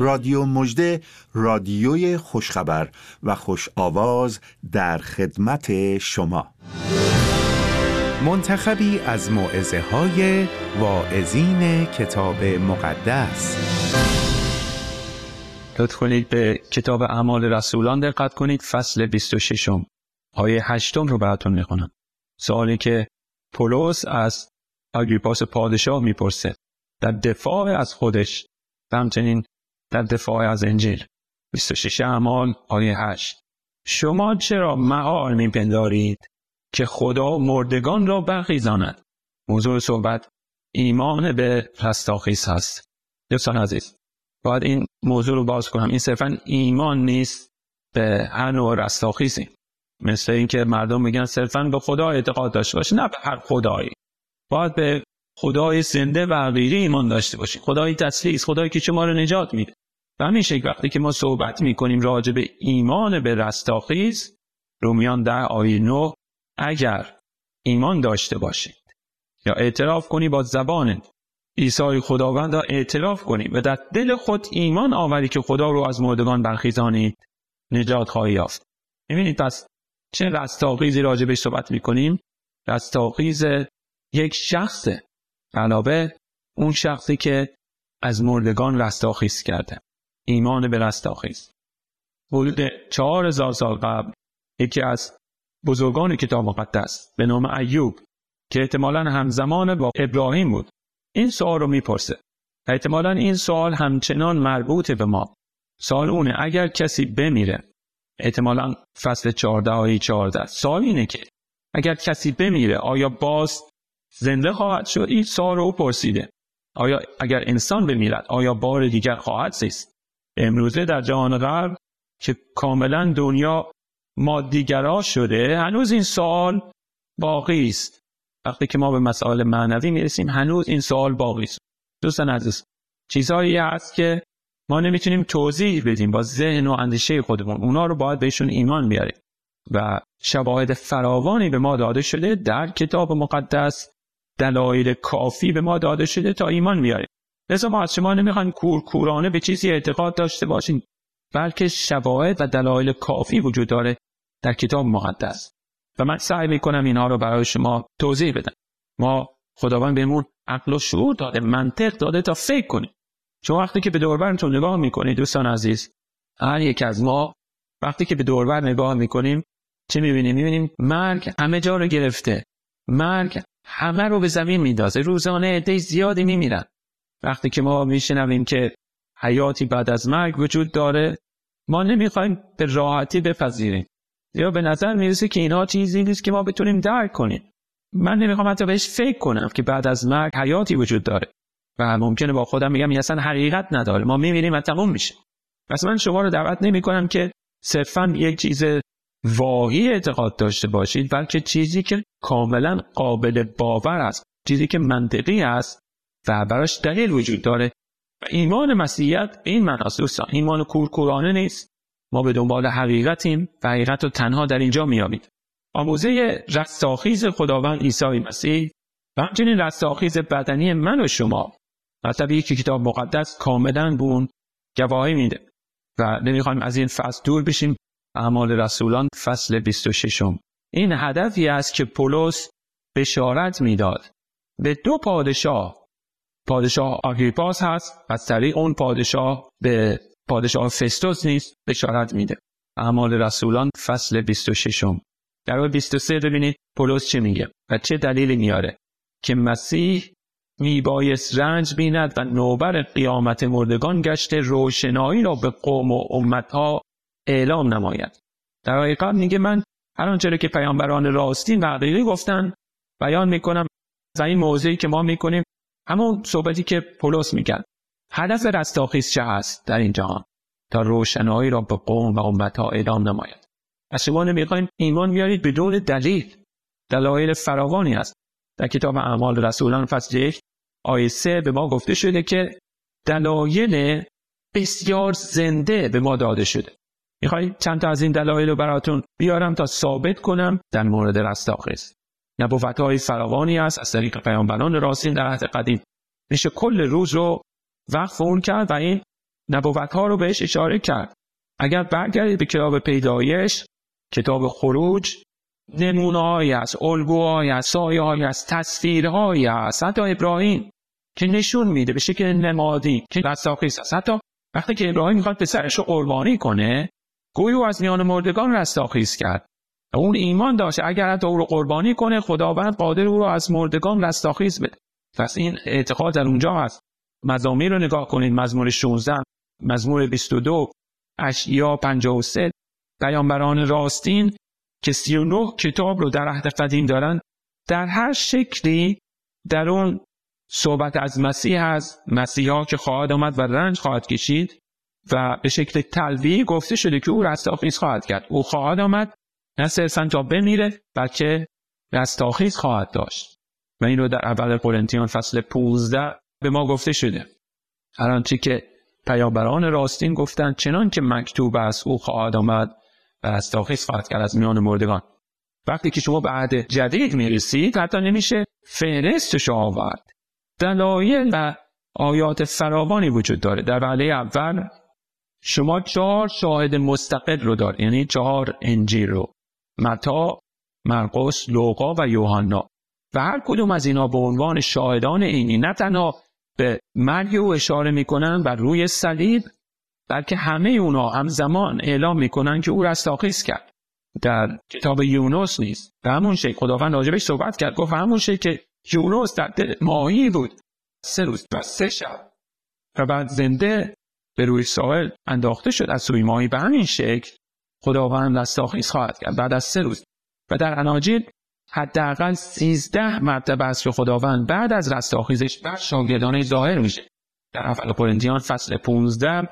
رادیو مژده، رادیوی خوشخبر و خوش آواز در خدمت شما. منتخبی از موعظه‌های واعظین کتاب مقدس. لطف کنید به کتاب اعمال رسولان دقت کنید، فصل 26 آیه 8 رو براتون میخونم. سوالی که پولس از آگریپاس پادشاه میپرسه در دفاع از خودش و همچنین در دفاع از انجیل. 26 اعمال آیه 8: شما چرا محال میپندارید که خدا مردگان را برخیزاند؟ موضوع صحبت ایمان به رستاخیز هست. دوستان عزیز، باید این موضوع رو باز کنم. این صرفا ایمان نیست به هر نوع رستاخیزی. مثل این که مردم میگن صرفا به خدا اعتقاد داشته باشید. نه به هر خدایی. باید به خدای زنده و حقیقی ایمان داشته باشید. خدای تسلیس، خدایی که شما رو نجات میده. و همین شکل وقتی که ما صحبت میکنیم راجع به ایمان به رستاخیز، رومیان 10 آیه 9: اگر ایمان داشته باشید یا اعتراف کنی با زبانت عیسی خداوند را اعتراف کنی و در دل خود ایمان آوری که خدا رو از مردگان برخیزانید، نجات خواهی یافت. می‌بینید پس چه رستاخیزی راجع بهش صحبت میکنیم؟ رستاخیز یک شخصه، علاوه اون شخصی که از مردگان رستاخیز کرده. ایمان به رستاخیز. حدود 4000 سال قبل یکی از بزرگان کتاب مقدس به نام ایوب که احتمالاً همزمان با ابراهیم بود، این سوال رو میپرسه. احتمالاً این سوال همچنان مربوطه به ما. سوال اونه اگر کسی بمیره، احتمالاً فصل 14 آیه 14، سوال اینه که اگر کسی بمیره آیا باز زنده خواهد شد؟ این سوال رو پرسیده. آیا اگر انسان بمیرد آیا بار دیگر خواهد زیست؟ امروزه در جهان غرب که کاملا دنیا مادیگرا شده، هنوز این سوال باقی است. وقتی که ما به مسائل معنوی میرسیم هنوز این سوال باقی است. دوستان عزیز، چیزهایی هست که ما نمیتونیم توضیح بدیم با ذهن و اندیشه خودمون. اونا رو باید بهشون ایمان بیاریم و شواهد فراوانی به ما داده شده در کتاب مقدس، دلایل کافی به ما داده شده تا ایمان بیاریم. لذا ما از شما نمیخوایم کورکورانه به چیزی اعتقاد داشته باشین، بلکه شواهد و دلایل کافی وجود داره در کتاب مقدس و من سعی میکنم اینها رو برای شما توضیح بدم. ما خداوند بهمون عقل و شعور داده، منطق داده تا فکر کنیم. چون وقتی که به دور و برتون نگاه میکنید دوستان عزیز، هر یک از ما وقتی که به دور و بر نگاه میکنیم چه میبینیم؟ میبینیم مرگ همه جا رو گرفته. مرگ همه رو به زمین میندازه. روزانه عده زیادی میمیرن. وقتی که ما میشنویم که حیاتی بعد از مرگ وجود داره، ما نمیخوایم به راحتی بپذیریم. یا به نظر میرسه که اینها چیزی نیست که ما بتونیم درک کنیم. من نمیخوام حتی بهش فکر کنم که بعد از مرگ حیاتی وجود داره و ممکنه با خودم بگم این اصلا حقیقت نداره، ما میمیریم و تموم میشه. پس من شما رو دعوت نمیکنم که صرفا یک چیز واهی اعتقاد داشته باشید، بلکه چیزی که کاملا قابل باور است، چیزی که منطقی است و براش دلیل وجود داره. و ایمان مسیحیت به این معناست دوستان، ایمان کورکورانه نیست. ما به دنبال حقیقتیم و حقیقت رو تنها در اینجا میابید. آموزه رستاخیز خداوند عیسی مسیح و همچنین رستاخیز بدنی من و شما، مطلبی که کتاب مقدس کاملا به اون گواهی میده و نمیخوایم از این فصل دور بشیم. اعمال رسولان فصل 26 این هدفی است که پولس بشارت میداد به دو پادشاه آگریپاس هست و از طریق اون پادشاه به پادشاه فستوس نیست بشارت میده. اعمال رسولان فصل 26 در آیه 23 ببینید پولس چه میگه و چه دلیلی میاره که مسیح میبایست رنج بیند و نوبر قیامت مردگان گشته روشنایی را به قوم و امتها اعلام نماید. در آیه قبل میگه من هر آنچه که پیامبران راستین و حقیقی گفتن بیان میکنم و این موضوعی که ما میکنیم همون صحبتی که پولس میگه. هدف رستاخیز چه هست در این جهان؟ تا روشنایی را به قوم و امتها اعلام نماید. از شما نمیخوایم ایمان میارید بدون دلیل. دلایل فراوانی است. در کتاب اعمال رسولان فصل 1 آیه 3 به ما گفته شده که دلایل بسیار زنده به ما داده شده. میخواید چند تا از این دلایل رو براتون بیارم تا ثابت کنم در مورد رستاخیز. نبوت‌های فراوانی است از طریق پیامبران راستین در عهد قدیم. میشه کل روز رو وقف اون کرد و این نبوت‌ها رو بهش اشاره کرد. اگر برگردید به کتاب پیدایش، کتاب خروج، نمونه‌هایی است، الگوهایی است، سایه‌هایی است، تصویرهایی است، حتی ابراهیم که نشون میده به شکل نمادی که رستاخیز است. حتی وقتی که ابراهیم میخواد پسرش رو قربانی کنه، گویا او از میان مردگان رستاخیز کرد. اون ایمان داشت اگر حتی او رو قربانی کنه، خداوند قادر او رو از مردگان رستاخیز بده. پس این اعتقاد در اونجا هست. مزامیر رو نگاه کنید، مزمور 16، مزمور 22، اشعیا 53، پیامبران راستین که 39 کتاب رو در عهد قدیم دارن، در هر شکلی در اون صحبت از مسیح هست، مسیحا که خواهد آمد و رنج خواهد کشید و به شکل تلویحی گفته شده که او رستاخیز خواهد کرد. او خواهد آمد نه صرفاً تا بمیره، بلکه رستاخیز خواهد داشت. و این رو در اول قرنتیان فصل 15 به ما گفته شده. هر آنچه که پیامبران راستین گفتند چنان که مکتوب است، او خواهد آمد و رستاخیز خواهد کرد از میان مردگان. وقتی که شما به عهد جدید میرسید، حتی نمیشه فهرستش آورد. دلایل و آیات فراوانی وجود داره. در وهله اول شما 4 شاهد مستقل رو دارید، یعنی 4 انجیل رو، متی، مرقس، لوقا و یوحنا، و هر کدوم از اینا به عنوان شاهدان عینی نه تنها به مرگ او اشاره میکنن بر روی صلیب، بلکه همه اونا همزمان اعلام میکنن که او رستاخیز کرد. در کتاب یونس نیست به همون شکل خداوند راجبش صحبت کرد، گفت همون شکل که یونس در دل ماهی بود 3 روز و 3 شب و بعد زنده به روی ساحل انداخته شد از سوی ماهی، به همین شکل خداوند رستاخیز خواهد کرد بعد از 3 روز. و در اناجیل حداقل 13 مرتبه است که خداوند بعد از رستاخیزش بر شاگردان ظاهر میشه. در اول قرنتیان فصل 15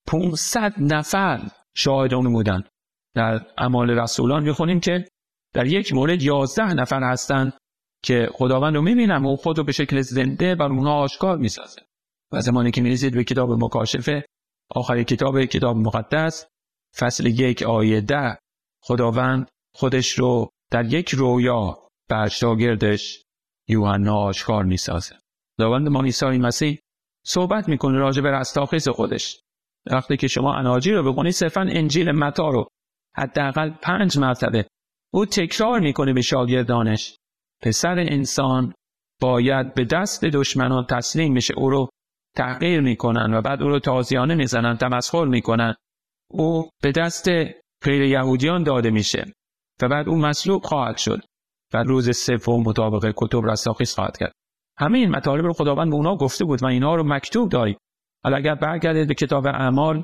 500 نفر شاهد اون بودن. در اعمال رسولان میخونیم که در یک مورد 11 نفر هستند که خداوند رو میبینن و خود رو به شکل زنده بر اونها آشکار میسازه. و زمانی که میرسید به کتاب مکاشفه، آخر کتاب مقدس، فصل 1 آیه 10، خداوند خودش رو در یک رویا بر شاگردش یوحنا آشکار میسازه. خداوند ما عیسی مسیح صحبت میکنه راجع به رستاخیز خودش. وقتی که شما اناجیل رو بخونید، صرفاً انجیل متی رو حداقل 5 مرتبه او تکرار میکنه به شاگردانش. پسر انسان باید به دست دشمنان تسلیم میشه، او رو تحقیر میکنن و بعد او رو تازیانه میزنن، تمسخر میکنن. او به دست غیر یهودیان داده میشه و بعد او مصلوب خواهد شد و روز سوم مطابق کتب رستاخیز خواهد کرد. همه این مطالب رو خداوند به اونا گفته بود و اینا رو مکتوب دارید. حالا اگر برگردید به کتاب اعمال،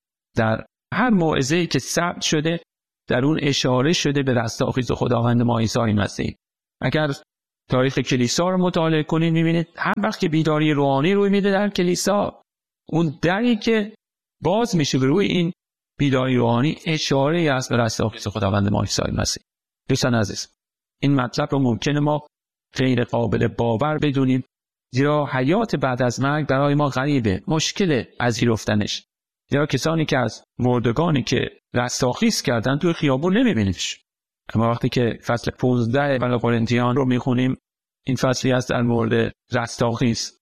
در هر موعظه‌ای که ثبت شده در اون اشاره شده به رستاخیز خداوند ما عیسی مسیح. اگر تاریخ کلیسا رو مطالعه کنید می‌بینید هر وقت که بیداری روحانی روی میده در کلیسا، اون دری که باز میشه به روی این بیداری روحانی اشاره‌ای است به رستاخیز خداوند ما عیسی مسیح. دوستان عزیز، این مطلب رو ممکنه ما غیر قابل باور بدونیم، زیرا حیات بعد از مرگ برای ما غریبه، مشکل پذیرفتنش. زیرا کسانی که از مردگانی که رستاخیز کردن توی خیابون نمیبینیدش. اما وقتی که فصل 15 اول قرنتیان رو میخونیم، این فصلی است در مورد رستاخیز.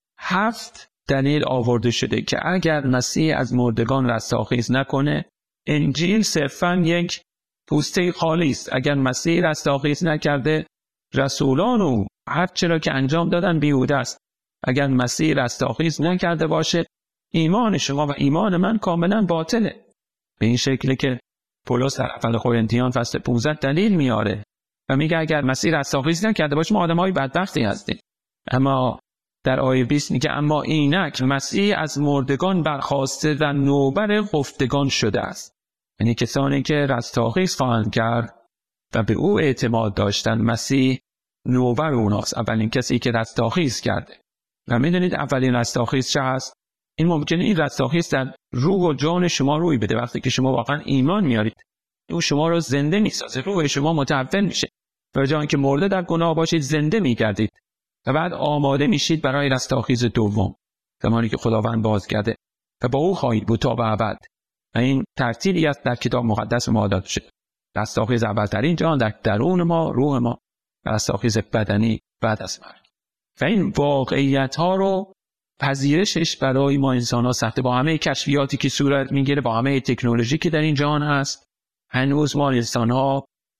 7 دلیل آورده شده که اگر مسیح از مردگان رستاخیز نکنه، انجیل صرفاً یک پوسته خالی است. اگر مسیح رستاخیز نکرده، رسولان او هر چرا که انجام دادن بیهوده است. اگر مسیح رستاخیز نکرده باشه، ایمان شما و ایمان من کاملا باطله. به این شکلی که پولس در اول قرنتیان فصل 15 دلیل میاره و میگه اگر مسیح رستاخیز نکرده باشه ما آدمای بدبختی هستیم. اما در آیه 20 میگه اما اینک مسیح از مردگان برخاسته و نوبر خفتگان شده است. یعنی کسانی که رستاخیز خواهند کرد و به او اعتماد داشتن، مسیح نوبر اوناست، اولین کسی که رستاخیز کرده. و میدونید اولین رستاخیز چه هست؟ این ممکنه این رستاخیز در روح و جان شما روی بده. وقتی که شما واقعا ایمان میارید، او شما رو زنده میسازه، روح شما متحول میشه. به جای اینکه مرده در گناه باشید، زنده میگردید و بعد آماده میشید برای رستاخیز دوم، زمانی که خداوند بازگرده و با او خواهید بود تا به ابد. و این ترتیبی است در کتاب مقدس ما داده شده. رستاخیز اولترین جان در درون ما، روح ما، رستاخیز بدنی بعد از مرگ. و این واقعیت ها رو پذیرشش برای ما انسان‌ها سخته. با همه کشفیاتی که صورت میگیره، با همه تکنولوژی که در این جهان هست، هنوز ما انسان‌ها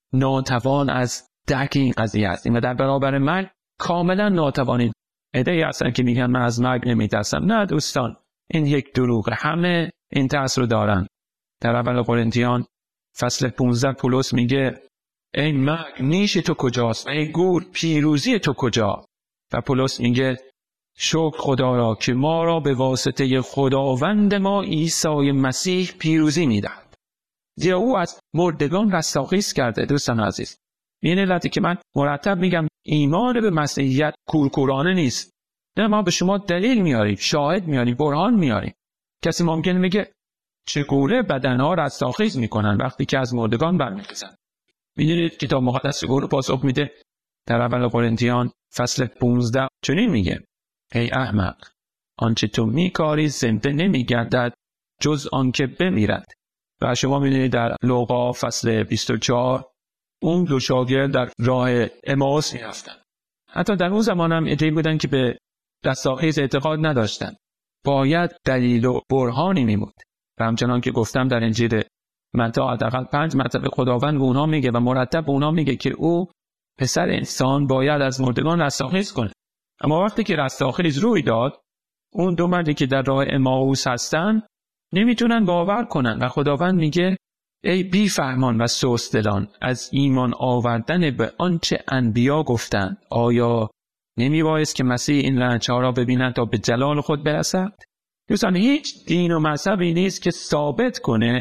ناتوان از درک این قضیه هستیم و در برابر مرگ کاملا ناتوانیم. عده‌ای هستن که میگن من از مرگ نمیترسم. نه دوستان، این یک دروغه. همه این ترس رو دارن. در اول قرنتیان فصل 15 پولس میگه ای مرگ نیش تو کجاست و ای گور پیروزی تو کجا؟ و پولس میگه شکر خدا را که ما را به واسطه خداوند ما عیسی مسیح پیروزی میدهد. زیرا او از مردگان رستاخیز کرده. دوستان عزیز، این علتی که من مرتب میگم ایمان به مسیحیت کورکورانه نیست. نه، ما به شما دلیل میاریم، شاهد میاریم، برهان میاریم. کسی ممکنه میگه چگونه بدنها رستاخیز میکنن وقتی که از مردگان برمیخیزن؟ میدونید کتاب مقدس چگونه پاسخ میده؟ در اول قرنتیان فصل 15 چنین میگه ای احمق، آنچه تو میکاری زنده نمیگردد جز آنکه بمیرد. و شما میدونید در لوقا فصل 24 اون دو شاگرد در راه امائوس میرفتن. حتی در اون زمان هم عده‌ای بودن که به رستاخیز اعتقاد نداشتن. باید دلیل و برهانی میمود. و همچنان که گفتم در انجیل متی حداقل 5 مرتبه خداوند به اونها میگه و مرتب به اونها میگه که او پسر انسان باید از مردگان رستاخیز کنه. اما وقتی که رستاخیز روی داد، اون دو مردی که در راه امائوس هستن نمیتونن باور کنن و خداوند میگه ای بی فهمان و سست دلان، از ایمان آوردن به آنچه انبیا گفتند آیا نمیبایست که مسیح این رنج‌ها را ببیند تا به جلال خود برسد؟ دوستان، هیچ دین و مذهبی نیست که ثابت کنه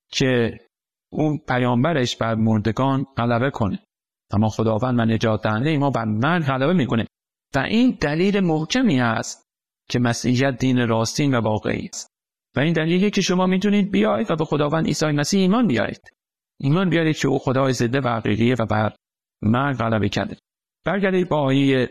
که اون پیامبرش بر مردگان غلبه کنه. اما خداوند و نجات دهنده ما بر مرگ غلبه میکنه و این دلیل محکمی است که مسیحیت دین راستین و واقعی است. و این دلیلی که شما میتونید بیایید و به خداوند عیسی مسیح ایمان بیارید. ایمان بیارید که او خدای زنده و حقیقیه و بر مرگ غلبه کرده. برگردید با آیه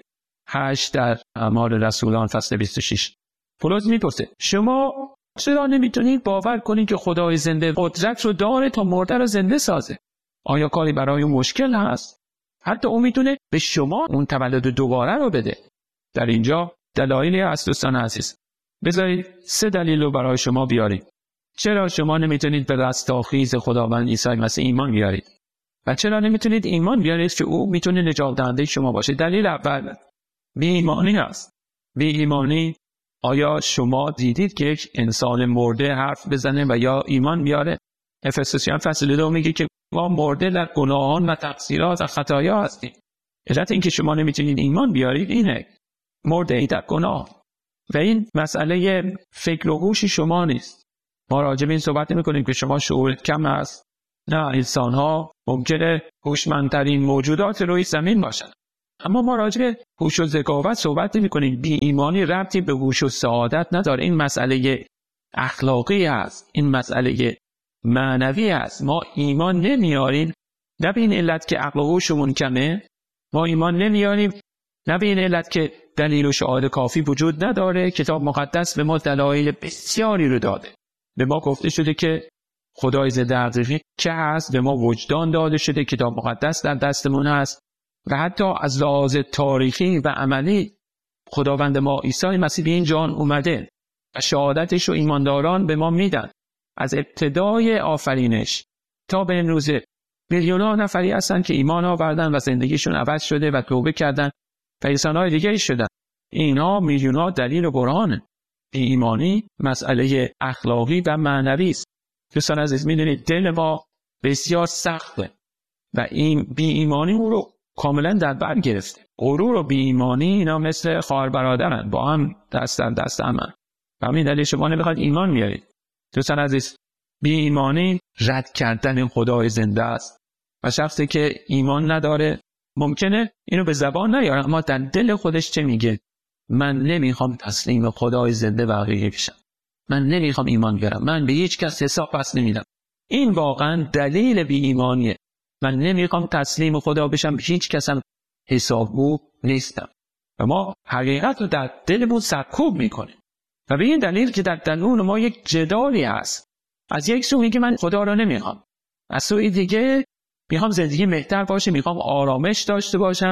8 در اعمال رسولان فصل 26. پولس میپرسه شما چرا نمیتونید باور کنید که خدای زنده قدرت رو داره تا مرده رو زنده سازه؟ آیا کاری برای اون مشکل هست؟ حتی اون میتونه به شما اون تولد دوباره رو بده. در اینجا دلایلی هست دوستان عزیز. بذارید 3 دلیل رو برای شما بیاریم. چرا شما نمیتونید به رستاخیز خداوند عیسی مسیح ایمان بیارید؟ و چرا نمیتونید ایمان بیارید که او میتونه نجات دهنده شما باشه؟ دلیل اول بی ایمانی هست. بی ایمانی. آیا شما دیدید که یک انسان مرده حرف بزنه و یا ایمان بیاره؟ افسوسیان فصل 2 میگه که ما مرده در گناهان و تقصیرات و خطایا هستیم. علت این که شما نمیتونید ایمان بیارید اینه، مرده ای در گناه. و این مسئله فکر و هوش شما نیست. ما راجع به این صحبت نمی‌کنیم که شما شعور کم است. نه، انسان‌ها ممکنه هوشمندترین موجودات روی زمین باشن. اما ما راجع به هوش و ذکاوت صحبت نمی‌کنیم. بی ایمانی ربطی به هوش و سعادت نداره. این مسئله اخلاقی است. این مسئله معنوی است. ما ایمان نمیاریم نه به این علت که عقل و هوشمون کمه. ما ایمان نمیاریم نه به این علت که دلیل و شهادت کافی وجود نداره. کتاب مقدس به ما دلایل بسیاری رو داده. به ما گفته شده که خدای زنده حقیقی که هست، به ما وجدان داده شده، کتاب مقدس در دستمون هست و حتی از لحاظ تاریخی و عملی خداوند ما عیسی مسیح به این جهان اومده و شهادتش رو ایمانداران به ما میدن. از ابتدای آفرینش تا به امروز میلیون‌ها نفری هستن که ایمان آوردن و زندگیشون عوض شده و توبه کردن و انسان‌های دیگری شدن. اینا میلیون‌ها دلیل و برهانه. بی ایمانی مسئله اخلاقی و معنوی است. دوستان عزیز، میدونید دل ما بسیار سخته و این بی ایمانی او رو کاملا در بر گرفته. غرور و بی ایمانی اینا مثل خواهر برادرن، با هم دست در دست همن. و همین دلیل شما نمیخواید ایمان میارید. دوستان عزیز، بی ایمانی رد کردن خدای زنده است و شخصی که ایمان نداره ممکنه اینو به زبان نیاره اما در دل خودش چه میگه؟ من نمیخوام تسلیم خدای زنده و حقیقی بشم. من نمیخوام ایمان بیارم. من به هیچ کس حساب پس نمیدم. این واقعا دلیل بی ایمانیه. من نمیخوام تسلیم خدا بشم، به هیچ کس هم حسابگو نیستم. و ما حقیقت رو در دلمون سرکوب میکنیم. و به این دلیل که در درون ما یک جدالی هست. از یک سو میگه من خدا رو نمیخوام. از سوی دیگه میخوام زندگی بهتر باشه، میخوام آرامش داشته باشم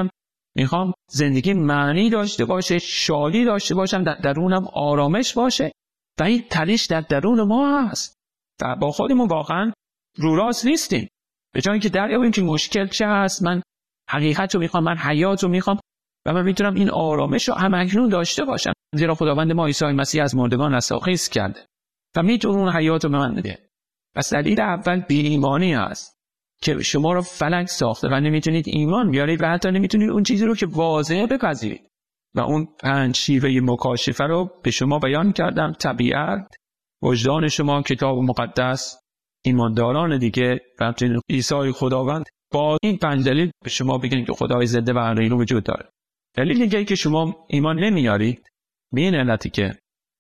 میخوام زندگی معنی داشته باشه، شادی داشته باشم، در درونم آرامش باشه و این تلاش در درون ما هست و با خودمون واقعا رو راست نیستیم. به جای اینکه دریابیم که مشکل چه هست، من حقیقت رو میخوام، من حیات رو میخوام و من میتونم این آرامش رو همکنون داشته باشم، زیرا خداوند ما عیسی مسیح از مردگان رستاخیز کرده و میتونه اون حیات رو به من بده. پس دلیل اول بی ایمانی هست که شما رو فلک ساخته و نمیتونید ایمان بیارید و حتی نمیتونید اون چیزی رو که واضحه بپذیرید. و اون 5 شیوه مکاشفه رو به شما بیان کردم: طبیعت، وجدان شما، کتاب مقدس، ایمانداران دیگه و همچنین عیسی خداوند. با این 5 دلیل به شما بگن که خدای زنده و حقیقی وجود داره. دلیل دیگه که شما ایمان نمیارید به این علتی که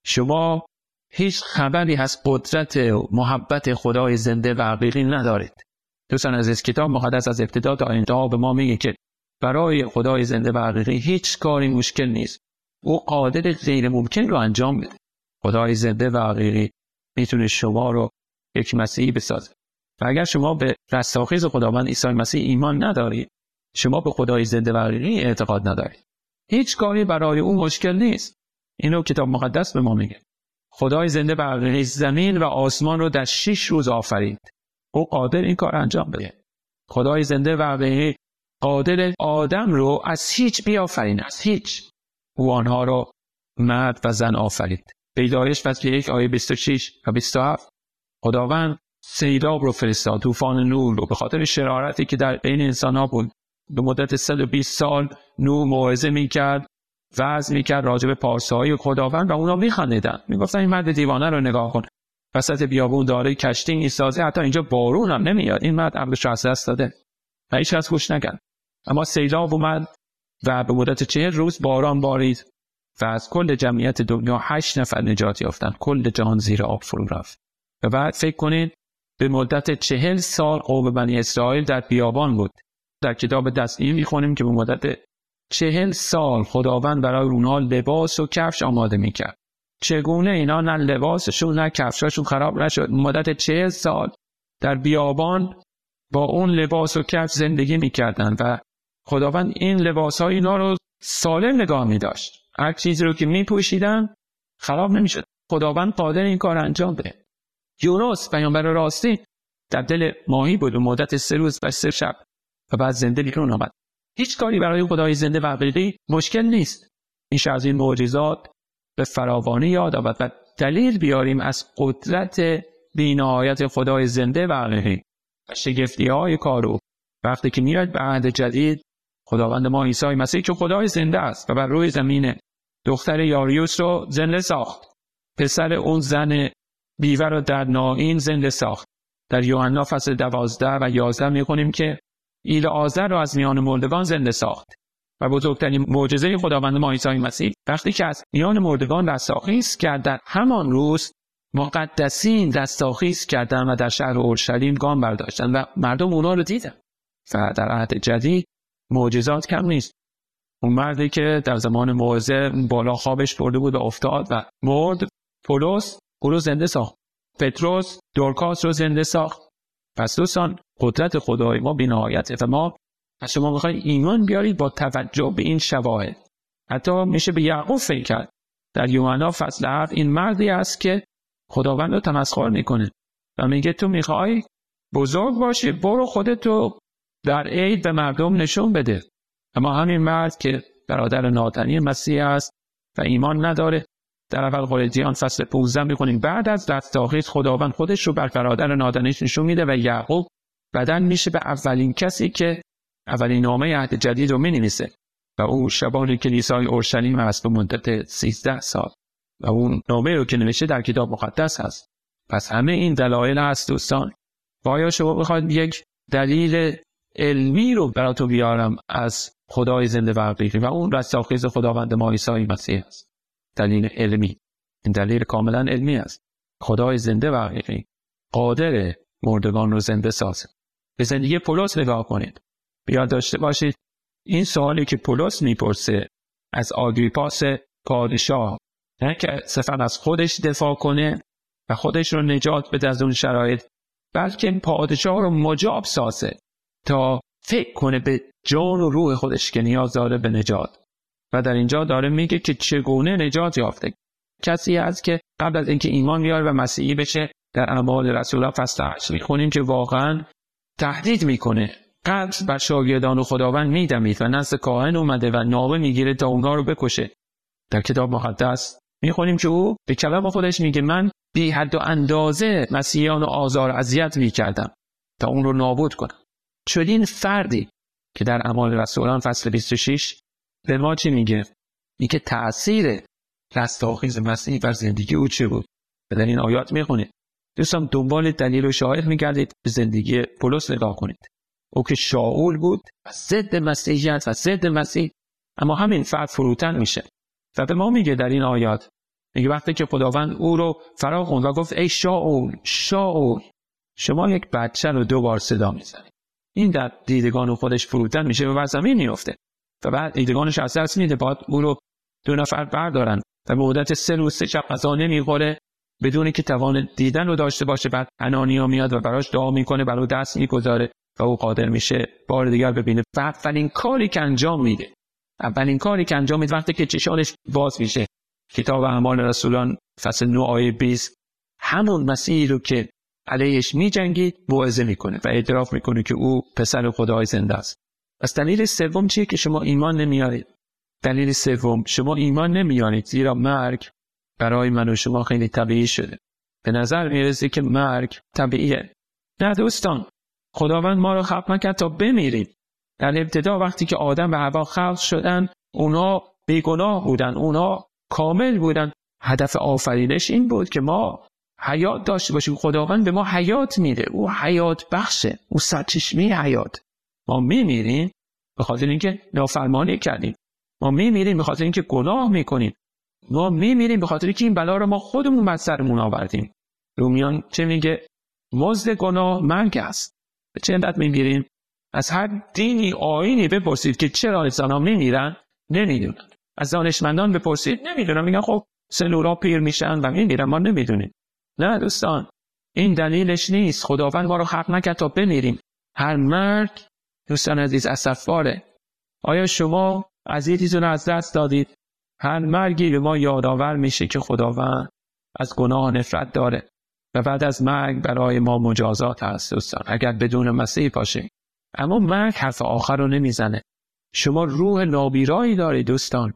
شما هیچ خبری از قدرت و محبت خدای زنده و حقیقی ندارید. دوستان عزیز، کتاب مقدس از ابتدا تا انتها به ما میگه که برای خدای زنده و حقیقی هیچ کاری مشکل نیست. او قادر غیر ممکن رو انجام بده. خدای زنده و حقیقی میتونه شما رو یک مسیحی بسازه. و اگر شما به رستاخیز خداوند عیسی مسیح ایمان ندارید، شما به خدای زنده و حقیقی اعتقاد ندارید. هیچ کاری برای او مشکل نیست. اینو کتاب مقدس به ما میگه. خدای زنده و حقیقی زمین و آسمان رو در 6 روز آفرید. او قادر این کار انجام بده. خدای زنده و حقیقی قادر آدم رو از هیچ بیافرینه، از هیچ. او آنها رو مرد و زن آفرید. پیدایش فصل 1 آیه 26 و 27. خداوند سیلاب رو فرستاد، طوفان نوح رو، به خاطر شرارتی که در بین انسان‌ها بود. به مدت 120 سال نوح موعظه می‌کرد، وعظ می‌کرد راجع به پارسایی خداوند و اونا می‌خندیدن. میگفتن این مرد دیوانه رو نگاه کن. وسط بیابون داره کشتی می‌سازه، حتی اینجا بارون هم نمیاد. این مرد عقلش رو از دست داده. و هیچ کس گوش نکرد. اما سیلاب اومد و به مدت 40 روز باران بارید و از کل جمعیت دنیا 8 نفر نجات یافتند. کل جهان زیر آب فرو رفت. و بعد فکر کنید به مدت 40 سال قوم بنی اسرائیل در بیابان بود. در کتاب دستگیر می‌خونیم که به مدت 40 سال خداوند برای اونها لباس و کفش آماده می‌کرد. چگونه اینا نه لباسشون نه کفشاشون خراب نشد؟ مدت 40 سال در بیابان با اون لباس و کفش زندگی می‌کردند و خداوند این لباس‌های اینا رو سالم نگاه می‌داشت. هر چیزی رو که می‌پوشیدن خراب نمی‌شد. خداوند قادر این کار انجام بده. یونس پیامبر راستی در دل ماهی بود و مدت 3 روز و 3 شب و بعد زنده بیرون آمد. هیچ کاری برای خدای زنده و حقیقی مشکل نیست. میشه از این معجزات به فراوانی یاد آورد و دلیل بیاریم از قدرت بی‌نهایت خدای زنده و حقیقی و شگفتی‌های کار او. وقتی که میاد به عهد جدید، خداوند ما عیسی مسیح که خدای زنده است و بر روی زمین دختر یاریوس رو زنده ساخت. پسر اون زن بیوه رو در نائین زنده ساخت. در یوحنا فصل 12 و 11 میخونیم که ایلعازر رو از میان مردگان زنده ساخت. و بزرگترین معجزه خداوند ما عیسی مسیح وقتی که از میان مردگان رستاخیز کرد، در همان روز مقدسین رستاخیز کردند و در شهر اورشلیم گام برداشتند و مردم اونا رو دیدن. و در عهد جدید معجزات کم نیست. اون مردی که در زمان موعظه بالا خوابش برده بود و افتاد و مرد، پولس او رو زنده ساخت. پتروس دورکاس رو زنده ساخت. پس دوستان، قدرت خدای ما بی‌نهایته و ما از شما می‌خوایم ایمان بیارید با توجه به این شواهد. حتی میشه به یعقوب فکر کرد. در یوحنا فصل 7 این مردی است که خداوند رو تمسخر میکنه و میگه تو میخوای بزرگ باشی، برو خودتو در عید به مردم نشون بده. اما همین مرد که برادر ناتنی مسیح است و ایمان نداره، در اول قرنتیان فصل 15 میخونیم بعد از رستاخیز خداوند خودش رو بر برادر نادانیش نشون میده و یعقوب بدن میشه به اولین کسی که اولین نامه عهد جدید رو مینویسه و او شبان کلیسای اورشلیم است به مدت 13 سال و اون نامه رو که نوشته در کتاب مقدس هست. پس همه این دلایل هست دوستان. و آیا شما بخواید یک دلیل علمی رو براتون بیارم از خدای زنده و حقیقی و اون رستاخیز خداوند ما عیسی مسیح است؟ دلیل علمی، این دلیل کاملا علمی است. خدای زنده و حقیقی قادر مردگان رو زنده سازه. به زندگی پولس نگاه کنید. بیاد داشته باشید این سوالی که پولس میپرسه از آگریپاس پادشاه، نه که صرفا از خودش دفاع کنه و خودش رو نجات بده از اون شرایط، بلکه پادشاه رو مجاب سازه تا فکر کنه به جان و روح خودش که نیاز داره به نجات. و در اینجا داره میگه که چگونه نجات یافته. کسی است که قبل از اینکه ایمان بیاره و مسیحی بشه، در اعمال رسولان فصل 8 میخونیم که واقعا تهدید میکنه، قتل بر شاگردان خداوند میدمید و نزد کاهن اومده و نامه میگیره تا اونها رو بکشه. در کتاب مقدس میخونیم که او به کلام خودش میگه من بی حد و اندازه مسیحیان رو آزار اذیت میکردم تا اون رو نابود کنم. چنین فردی که در اعمال رسولان فصل 26 به ما چی میگه؟ میگه تأثیر رستاخیز مسیح بر زندگی او چه بود؟ و در این آیات میخونید. دوستان دنبال دلیل و شاهد میگردید، به زندگی پولس نگاه کنید. او که شاول بود و ضد مسیحیت و ضد مسیح، اما همین فرد فروتن میشه و به ما میگه در این آیات، میگه وقتی که خداوند او رو فرا خوند و گفت ای شاول شاول، شما یک بچه رو 2 بار صدا میزنید. این در دیدگان خودش فروتن میشه و بر زمین میفته و بعد دیدگانش از دست میده. باید او رو 2 نفر بردارن و به مدت 3 روز 3 شب غذا نمیخوره بدون که توان دیدن رو داشته باشه. بعد حنانیا میاد و براش دعا میکنه، برای دست میگذاره و او قادر میشه بار دیگر ببینه. و اولین کاری که انجام میده وقتی که چشانش باز میشه، کتاب اعمال رسولان فصل 9 آیه 20، همون مسیحی رو که علیهش میجنگید موعظه میکنه و اعتراف میکنه که او پسر خدای زنده است. پس دلیل سوم چیه که شما ایمان نمیارید؟ دلیل سوم، شما ایمان نمیارید زیرا مرگ برای من و شما خیلی طبیعی شده. به نظر میرسه که مرگ طبیعیه. نه دوستان، خداوند ما رو خلق نکرد تا بمیریم. در ابتدا وقتی که آدم و حوا خلق شدن، اونا بیگناه بودن، اونا کامل بودن. هدف آفرینش این بود که ما حیات داشته باشیم. خداوند به ما حیات میده، او حیات بخشه، او سرچشمه حیات. ما میمیریم به خاطر اینکه نافرمانی کردیم. ما میمیریم به خاطر اینکه گناه میکنیم. ما میمیریم به خاطر اینکه این بلا رو ما خودمون بر سرمون آوردیم. رومیان چه میگه؟ مزد گناه مرگ است. به چه علت میمیریم؟ از هر دینی آیینی بپرسید که چرا انسان‌ها میمیرن، نمیدونن. از دانشمندان بپرسید، نمیدونن. میگن خب سلول‌ها پیر میشن و میمیرن، ما نمیدونیم. نه دوستان، این دلیلش نیست. خداوند ما رو خلق نکرد تا بمیریم. هر مرگ دوستان عزیز اسفباره. آیا شما عزیزتون رو از دست دادید؟ هر مرگی به ما یادآور میشه که خداوند از گناه نفرت داره و بعد از مرگ برای ما مجازات هست دوستان، اگر بدون مسیح باشه. اما مرگ حرف آخر رو نمیزنه. شما روح نابیرایی دارید دوستان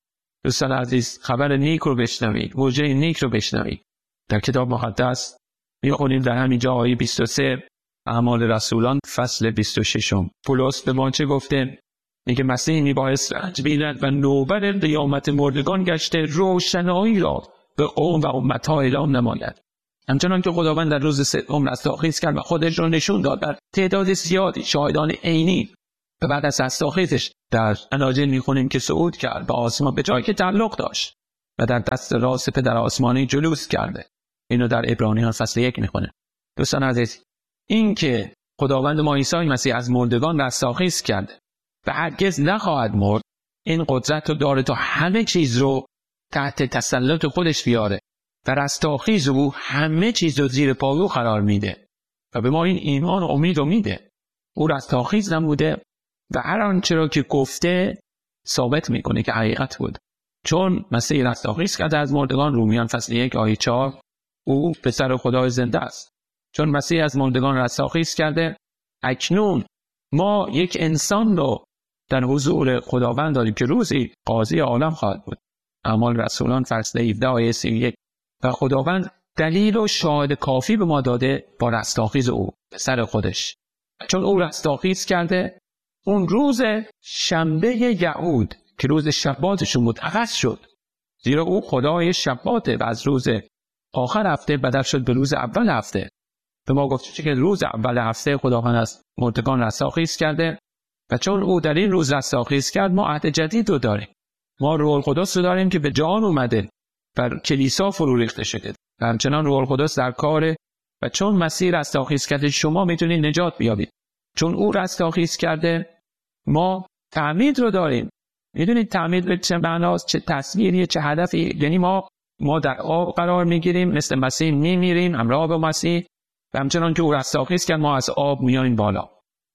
عزیز. خبر نیک رو بشنوید، موجه نیک رو بشنوید. در کتاب مقدس میخونیم در همینجا آیه 23 اعمال رسولان فصل 26 پولس به ما چه گفته؟ میگه مسیح میبایست رنج بیند و نوبر قیامت مردگان گشته روشنایی را به قوم و امتها اعلام نماید. همچنان که خداوند در روز سوم رستاخیز کرد و خودش را نشون داد بر تعداد زیادی شاهدان عینی و بعد از رستاخیزش در اناجیل میخونیم که صعود کرد به آسمان به جایی که تعلق داشت و در دست راست پدر آسمانی جلوس کرده. اینو در عبرانیان فصل 1 میخونه. دوستان عزیز، این که خداوند ما عیسی مسیح از مردگان رستاخیز کرده و هرگز نخواهد مرد، این قدرت رو داره تا همه چیز رو تحت تسلط خودش بیاره و رستاخیز او همه چیز رو زیر پای قرار میده و به ما این ایمان و امید رو میده. او رستاخیز نموده و هر آنچه را که گفته ثابت میکنه که حقیقت بود. چون مسیح رستاخیز کرده از مردگان، رومیان فصل 1 آیه 4، او پسر خدای زنده است. چون مسیح از مردگان رستاخیز کرده، اکنون ما یک انسان رو در حضور خداوند داریم که روزی قاضی عالم خواهد بود. اعمال رسولان فصل 17 آیه 31. و خداوند دلیل و شاهد کافی به ما داده با رستاخیز او پسر خودش. چون او رستاخیز کرده، اون روز شنبه یهود که روز شباتشون بود عوض شد، زیرا او خدای شباته و از روز آخر هفته بدل شد به روز اول هفته. به ما گفته که روز اول هفته خداوند از مردگان رستاخیز کرده و چون او در این روز رستاخیز کرد، ما عهد جدید رو داریم. ما روح القدس رو داریم که به جان اومده بر کلیسا فرو ریخته شده و همچنان روح القدس در کاره و چون مسیح رستاخیز کرده شما میتونید نجات بیابید. چون او رستاخیز کرده ما تعمید رو داریم. میدونید تعمید به چه معناست، چه تصویریه، چه هدفی؟ یعنی ما در آب قرار میگیریم، مثل مسیح میمیریم همراه با مسیح و همچنان که او رستاخیز کرد ما از آب میاییم بالا.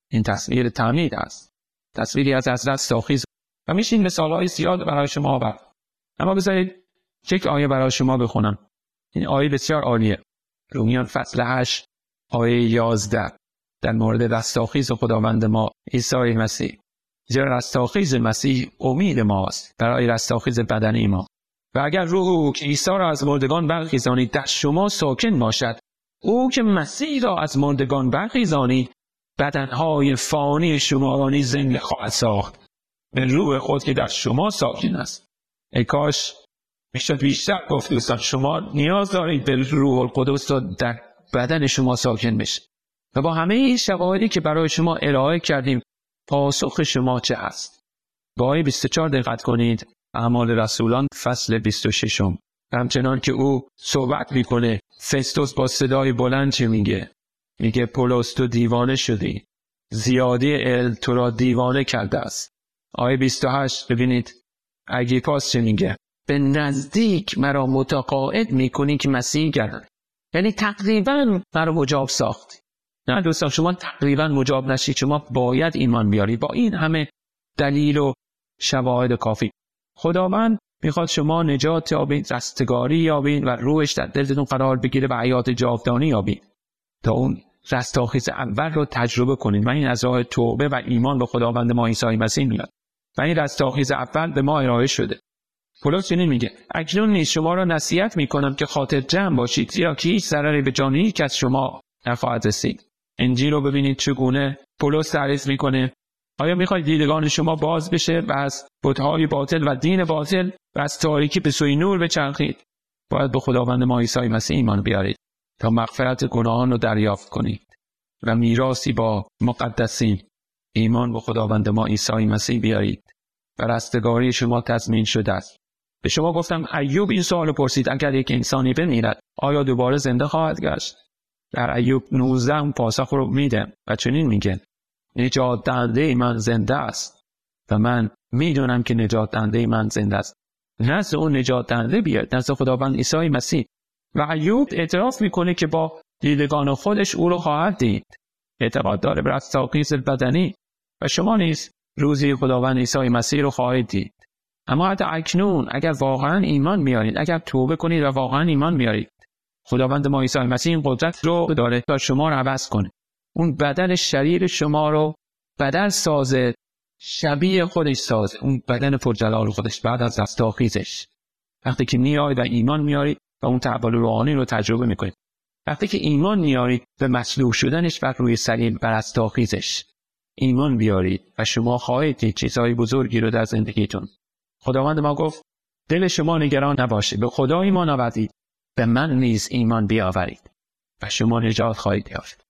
این تصویر تعمید است، تصویری از حضرت رستاخیز و میشه این مثال‌های زیاد برای شما آورد. اما بذارید یک آیه برای شما بخونم. این آیه بسیار عالیه. رومیان فصل 8 آیه 11 در مورد رستاخیز خداوند ما عیسی مسیح. زیرا رستاخیز مسیح امید ماست برای رستاخیز بدنی ما. و اگر روح که عیسی را از مردگان برخیزانید در شما ساکن باشد، او که مسیح را از مردگان برخیزانید بدنهای فانی شما را نیز زنده خواهد ساخت به روح خود که در شما ساکن است. ای کاش میشد بیشتر گفت دوستان، شما نیاز دارید به روح القدس تا در بدن شما ساکن بشه. و با همه این شواهدی که برای شما ارائه کردیم، پاسخ شما چه هست؟ با آیه 24 دقت کنید. اعمال رسولان فصل 26. همچنان که او صحبت میکنه، فستوس با صدای بلند چه میگه؟ میگه پولس تو دیوانه شدی، زیادی علم تو را دیوانه کرده است. آیه 28 ببینید اگریپاس چه میگه؟ به نزدیک مرا متقاعد میکنی که مسیح گردم. یعنی تقریبا مرا مجاب ساختی. نه دوستان، شما تقریبا مجاب نشید، شما باید ایمان بیاری. با این همه دلیل و شواهد کافی خداوند میخواد شما نجات یابید، رستگاری یابید و روحش در دلتون قرار بگیره و حیات جاودانی یابید تا اون رستاخیز اول رو تجربه کنید. و این از راه توبه و ایمان به خداوند ما عیسی مسیح میاد و این رستاخیز اول به ما ارائه شده. پولس چنین میگه اکنون نیز شما را نصیحت میکنم که خاطر جمع باشید، زیرا که هیچ ضرری به جان هیچ از شما نخواهد رسید. انجیل رو ببینید چگونه پولس تعریف میکنه. آیا میخواید دیدگان شما باز بشه و از بت‌های باطل و دین باطل و از تاریکی به سوی نور بچرخید؟ باید به خداوند ما عیسی مسیح ایمان بیارید تا مغفرت گناهان رو دریافت کنید و میراثی با مقدسین ایمان به خداوند ما عیسی مسیح بیارید و رستگاری شما تضمین شده است. به شما گفتم ایوب این سوال پرسید اگر یک انسانی بمیرد آیا دوباره زنده خواهد گشت؟ در ایوب 19 پاسخ رو میده و چنین میگه نجات دهنده من زنده است و من میدونم که نجات دهنده من زنده است. نزد اون نجات دهنده بیاد، نزد خداوند عیسی مسیح. و ایوب اعتراف میکنه که با دیدگان خودش او رو خواهد دید. اعتقاد داره به رستاخیز بدنی و شما نیز روزی خداوند عیسی مسیح رو خواهید دید. اما حتی اکنون اگر واقعا ایمان میارید، اگر توبه کنید و واقعا ایمان میارید، خداوند ما عیسی مسیح این قدرت رو داره تا شما رو عوض کنه. اون بدن شریر شما رو بدل سازه، شبیه خودش سازه، اون بدن پرجلال خودش بعد از رستاخیزش. وقتی که میایید و ایمان میارید و اون تحول روحانی رو تجربه میکنید، وقتی که ایمان میارید به مصلوب شدنش و روی صلیب و رستاخیزش ایمان بیارید و شما خواهید دید چیزهای بزرگی رو در زندگیتون. خداوند ما گفت دل شما نگران نباشه، به خدا ایمان آورید، به من نیز ایمان بیاورید و شما نجات خواهید یافت.